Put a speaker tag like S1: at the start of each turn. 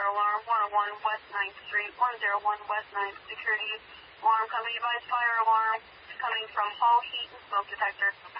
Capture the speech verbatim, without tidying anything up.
S1: alarm, one oh one West ninth Street, one oh one West ninth Security Alarm Company. Advise fire alarm coming from hall heat and smoke detector.